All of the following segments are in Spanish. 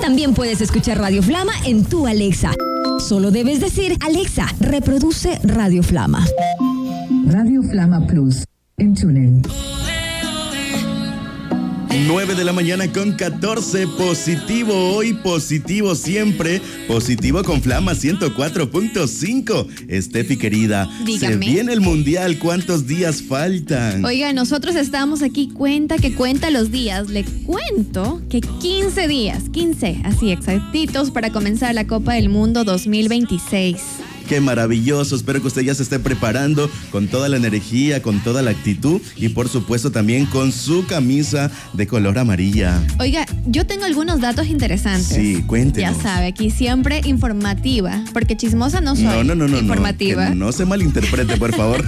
También puedes escuchar Radio Flama en tu Alexa. Solo debes decir: Alexa, reproduce Radio Flama. Radio Flama Plus en TuneIn. 9 de la mañana con 14, positivo hoy, positivo siempre, positivo con Flama 104.5. Estefi querida, dígame. Se viene el mundial, ¿cuántos días faltan? Oiga, nosotros estamos aquí, cuenta los días. Le cuento que 15 días, 15, así exactitos, para comenzar la Copa del Mundo 2026. Qué maravilloso, espero que usted ya se esté preparando con toda la energía, con toda la actitud y por supuesto también con su camisa de color amarilla. Oiga, yo tengo algunos datos interesantes. Sí, cuéntenos. Ya sabe, aquí siempre informativa, porque chismosa no soy. No, informativa. Que no se malinterprete, por favor.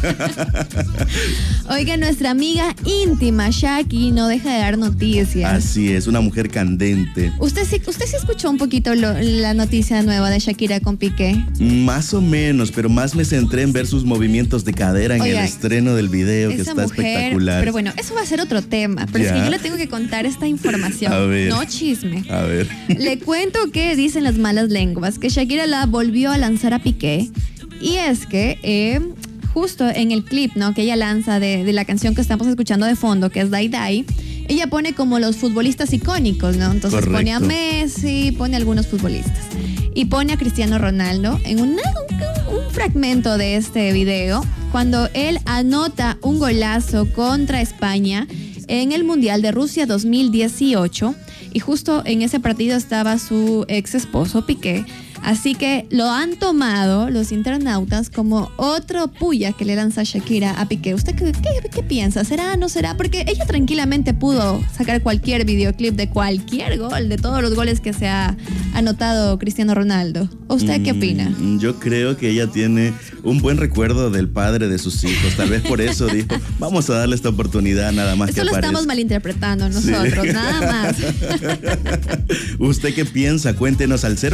Oiga, nuestra amiga íntima, Shaki, no deja de dar noticias. Así es, una mujer candente. ¿Usted sí escuchó un poquito la noticia nueva de Shakira con Piqué? Más o menos, pero más me centré en ver sus movimientos de cadera en el estreno del video, que está mujer, espectacular. Pero bueno, eso va a ser otro tema. Pero es que yo le tengo que contar esta información. A ver. No chisme. A ver. Le cuento que dicen las malas lenguas que Shakira la volvió a lanzar a Piqué. Y es que justo en el clip, ¿no?, que ella lanza de la canción que estamos escuchando de fondo, que es Die Die, ella pone como los futbolistas icónicos, ¿no? Entonces Correcto. Pone a Messi, pone a algunos futbolistas. Y pone a Cristiano Ronaldo en un fragmento de este video, cuando él anota un golazo contra España en el Mundial de Rusia 2018. Y justo en ese partido estaba su ex esposo Piqué. Así que lo han tomado los internautas como otro puya que le lanza Shakira a Piqué. ¿Usted qué piensa? ¿Será o no será? Porque ella tranquilamente pudo sacar cualquier videoclip de cualquier gol, de todos los goles que se ha anotado Cristiano Ronaldo. ¿Usted qué opina? Yo creo que ella tiene un buen recuerdo del padre de sus hijos. Tal vez por eso dijo, vamos a darle esta oportunidad nada más. Eso que lo estamos malinterpretando nosotros, sí. Nada más. ¿Usted qué piensa? Cuéntenos al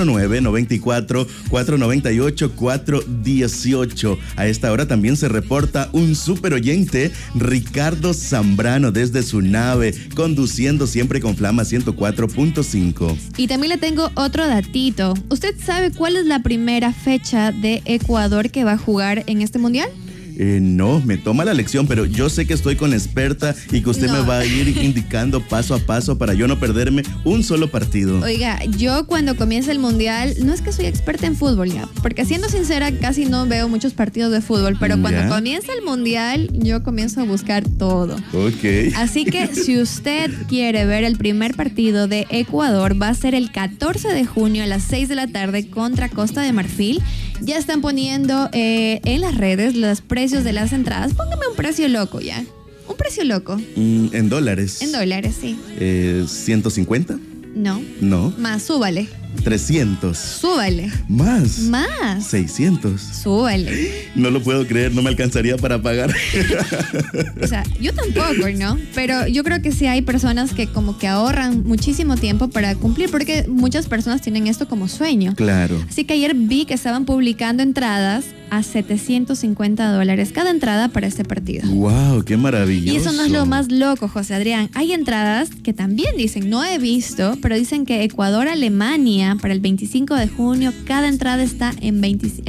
0994-498-418. A esta hora también se reporta un super oyente, Ricardo Zambrano, desde su nave, conduciendo siempre con Flama 104.5. Y también le tengo otro datito. ¿Usted sabe cuál es la primera fecha de Ecuador que va a jugar en este mundial? No, me toma la lección, pero yo sé que estoy con la experta y que usted me va a ir indicando paso a paso para yo no perderme un solo partido. Oiga, yo cuando comienza el mundial, no es que soy experta en fútbol ya, porque siendo sincera casi no veo muchos partidos de fútbol, pero cuando comienza el mundial yo comienzo a buscar todo. Ok. Así que si usted quiere ver el primer partido de Ecuador, va a ser el 14 de junio a las 6 de la tarde contra Costa de Marfil. Ya están poniendo en las redes los precios de las entradas. Póngame un precio loco ya. Un precio loco. ¿En dólares? En dólares, sí. ¿150? No. No. Más, súbale. 300. Súbale. Más. 600. Súbale. No lo puedo creer, no me alcanzaría para pagar. O sea, yo tampoco, ¿no? Pero yo creo que sí hay personas que como que ahorran muchísimo tiempo para cumplir, porque muchas personas tienen esto como sueño. Claro. Así que ayer vi que estaban publicando entradas a $750 cada entrada para este partido. ¡Wow! ¡Qué maravilloso! Y eso no es lo más loco, José Adrián. Hay entradas que también dicen, no he visto, pero dicen que Ecuador-Alemania para el 25 de junio, cada entrada está en $10,000.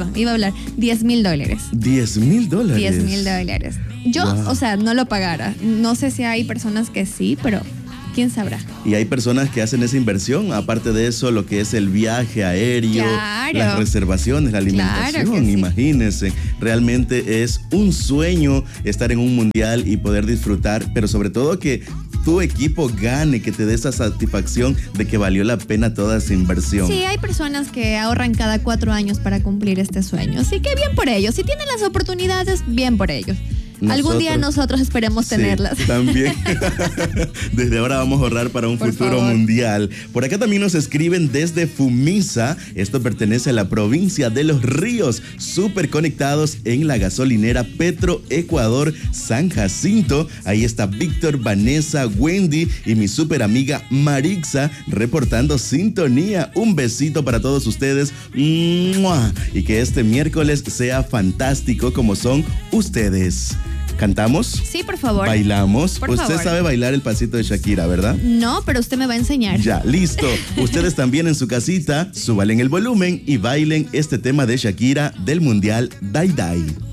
$10,000. $10,000. $10,000. Yo, o sea, no lo pagara. No sé si hay personas que sí, pero ¿quién sabrá? Y hay personas que hacen esa inversión, aparte de eso, lo que es el viaje aéreo, claro, las reservaciones, la alimentación, claro que sí. Imagínense. Realmente es un sueño estar en un mundial y poder disfrutar, pero sobre todo que tu equipo gane, que te dé esa satisfacción de que valió la pena toda esa inversión. Sí, hay personas que ahorran cada 4 años para cumplir este sueño, así que bien por ellos. Si tienen las oportunidades, bien por ellos. Algún día nosotros esperemos tenerlas. También. Desde ahora vamos a ahorrar para un futuro mundial. Por acá también nos escriben desde Fumisa. Esto pertenece a la provincia de Los Ríos. Súper conectados en la gasolinera Petro Ecuador San Jacinto. Ahí está Víctor, Vanessa, Wendy y mi súper amiga Marixa reportando sintonía. Un besito para todos ustedes. ¡Mua! Y que este miércoles sea fantástico como son ustedes. ¿Cantamos? Sí, por favor. ¿Bailamos? Por Usted favor. sabe bailar el pasito de Shakira, ¿verdad? No, pero usted me va a enseñar. Ya, listo. Ustedes también en su casita, súbalen el volumen y bailen este tema de Shakira del Mundial Dai Dai.